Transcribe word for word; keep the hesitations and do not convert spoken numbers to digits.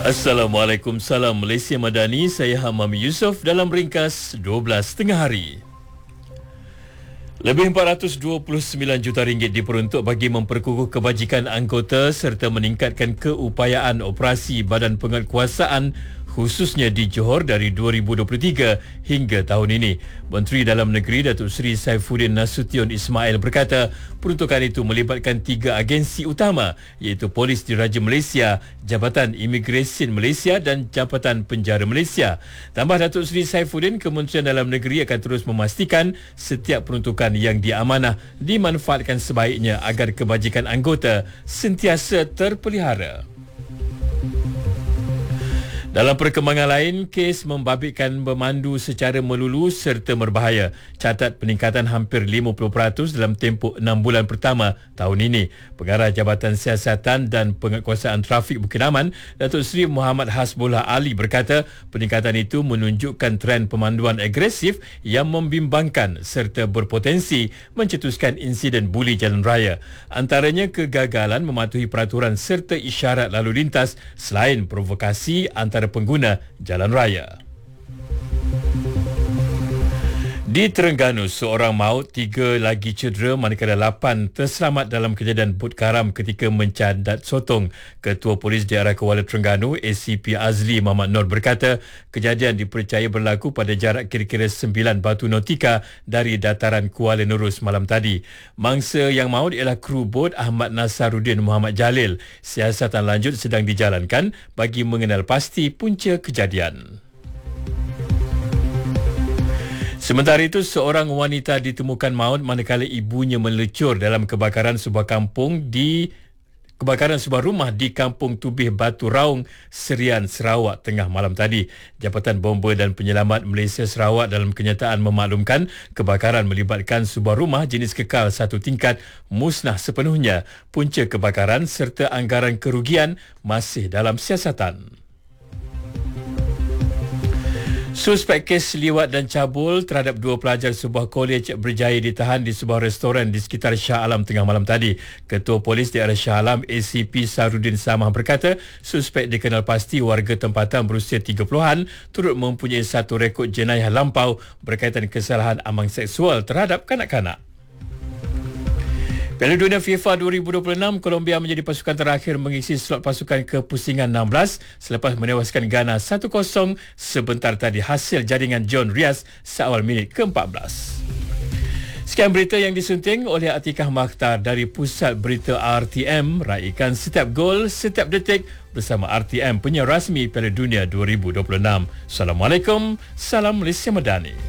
Assalamualaikum, salam Malaysia Madani. Saya Hamam Yusof dalam ringkas dua belas tengah hari. Lebih empat ratus dua puluh sembilan juta ringgit diperuntuk bagi memperkukuh kebajikan anggota serta meningkatkan keupayaan operasi Badan Penguatkuasaan khususnya di Johor dari dua ribu dua puluh tiga hingga tahun ini. Menteri Dalam Negeri Datuk Seri Saifuddin Nasution Ismail berkata peruntukan itu melibatkan tiga agensi utama iaitu Polis Diraja Malaysia, Jabatan Imigresen Malaysia dan Jabatan Penjara Malaysia. Tambah Datuk Seri Saifuddin, Kementerian Dalam Negeri akan terus memastikan setiap peruntukan yang diamanah dimanfaatkan sebaiknya agar kebajikan anggota sentiasa terpelihara. Dalam perkembangan lain, kes membabitkan pemandu secara melulu serta berbahaya catat peningkatan hampir lima puluh peratus dalam tempoh enam bulan pertama tahun ini. Pengarah Jabatan Siasatan dan Penguatkuasaan Trafik Bukit Aman, Datuk Seri Muhammad Hasbullah Ali berkata peningkatan itu menunjukkan tren pemanduan agresif yang membimbangkan serta berpotensi mencetuskan insiden buli jalan raya. Antaranya kegagalan mematuhi peraturan serta isyarat lalu lintas selain provokasi antara pengguna jalan raya. Di Terengganu, seorang maut, tiga lagi cedera manakala lapan terselamat dalam kejadian bot karam ketika mencadat sotong. Ketua Polis Daerah Kuala Terengganu, A C P Azli Muhammad Nur berkata kejadian dipercaya berlaku pada jarak kira-kira sembilan batu nautika dari dataran Kuala Nurus malam tadi. Mangsa yang maut ialah kru bot Ahmad Nasaruddin Muhammad Jalil. Siasatan lanjut sedang dijalankan bagi mengenal pasti punca kejadian. Sementara itu, seorang wanita ditemukan maut manakala ibunya melecur dalam kebakaran sebuah kampung di kebakaran sebuah rumah di Kampung Tubih Batu Raung, Serian, Sarawak tengah malam tadi. Jabatan Bomba dan Penyelamat Malaysia Sarawak dalam kenyataan memaklumkan kebakaran melibatkan sebuah rumah jenis kekal satu tingkat musnah sepenuhnya. Punca kebakaran serta anggaran kerugian masih dalam siasatan. Suspek kes liwat dan cabul terhadap dua pelajar sebuah kolej berjaya ditahan di sebuah restoran di sekitar Shah Alam tengah malam tadi. Ketua Polis Daerah Shah Alam A C P Sarudin Samah berkata suspek dikenal pasti warga tempatan berusia tiga puluhan turut mempunyai satu rekod jenayah lampau berkaitan kesalahan amang seksual terhadap kanak-kanak. Piala Dunia FIFA dua ribu dua puluh enam, Colombia menjadi pasukan terakhir mengisi slot pasukan kepusingan enam belas selepas menewaskan Ghana satu kosong sebentar tadi hasil jaringan John Rias seawal minit ke empat belas. Sekian berita yang disunting oleh Atikah Makhtar dari Pusat Berita R T M. Raikan setiap gol, setiap detik bersama R T M, penyiar rasmi Piala Dunia dua ribu dua puluh enam. Assalamualaikum, salam Malaysia Madani.